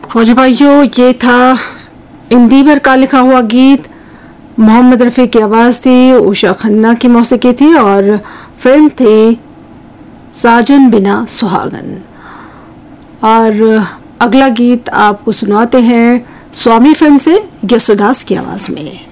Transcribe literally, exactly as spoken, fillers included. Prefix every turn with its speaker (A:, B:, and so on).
A: फौजी भाइयों, ये था इंदिवर का लिखा हुआ गीत। मोहम्मद रफ़ी की आवाज़ थी, उषा खन्ना की मौसीकी थी और फिल्म थी साजन बिना सुहागन। और अगला गीत आपको सुनाते हैं स्वामी फिल्म से यशोदास की आवाज़ में।